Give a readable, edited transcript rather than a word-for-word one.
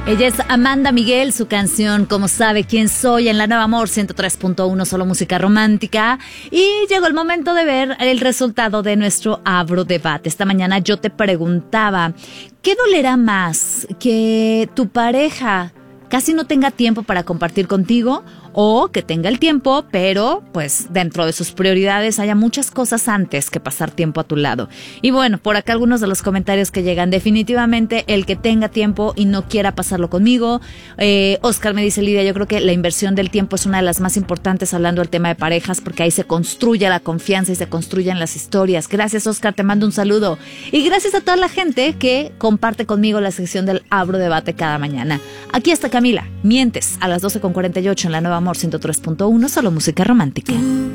Ella es Amanda Miguel, su canción Como sabe quién soy en la Nueva Amor 103.1, solo música romántica. Y llegó el momento de ver el resultado de nuestro Abro Debate. Esta mañana yo te preguntaba, ¿qué dolerá más? ¿Que tu pareja casi no tenga tiempo para compartir contigo, o que tenga el tiempo, pero pues dentro de sus prioridades haya muchas cosas antes que pasar tiempo a tu lado? Y bueno, por acá algunos de los comentarios que llegan: definitivamente el que tenga tiempo y no quiera pasarlo conmigo. Oscar me dice: Lidia, yo creo que la inversión del tiempo es una de las más importantes hablando del tema de parejas, porque ahí se construye la confianza y se construyen las historias. Gracias, Oscar, te mando un saludo. Y gracias a toda la gente que comparte conmigo la sección del Abro Debate cada mañana. Aquí está Camila, Mientes, a las 12:48 en la Nueva Amor 103.1, solo música romántica.